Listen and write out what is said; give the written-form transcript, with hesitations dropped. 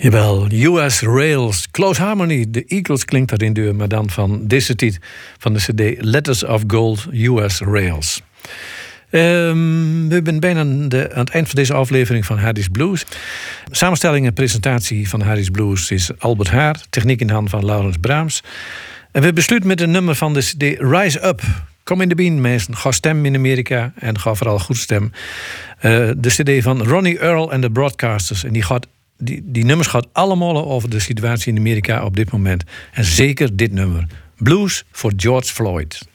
Jawel, US Rails, Close Harmony. De Eagles klinkt daarin deur, maar dan van deze titel van de cd Letters of Gold, US Rails. We zijn bijna aan het eind van deze aflevering van Harry's Blues. Samenstelling en presentatie van Harry's Blues is Albert Haar. Techniek in de hand van Laurens Braams. En we besluiten met een nummer van de cd Rise Up. Kom in de bien, mensen. Ga stem in Amerika en ga vooral goed stem. De cd van Ronnie Earl en de Broadcasters. En die nummers gaat allemaal over de situatie in Amerika op dit moment. En zeker dit nummer. Blues voor George Floyd.